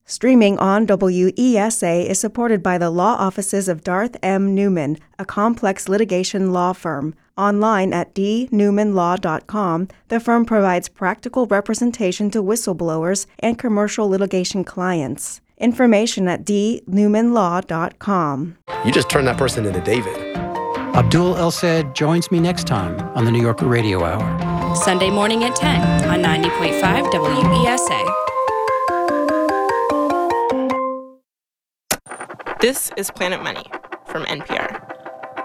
Streaming on WESA is supported by the law offices of Darth M. Newman, a complex litigation law firm. Online at dnewmanlaw.com, the firm provides practical representation to whistleblowers and commercial litigation clients. Information at dnewmanlaw.com. You just turned that person into David. Abdul El-Sayed joins me next time on the New Yorker Radio Hour. Sunday morning at 10 on 90.5 WESA. This is Planet Money from NPR.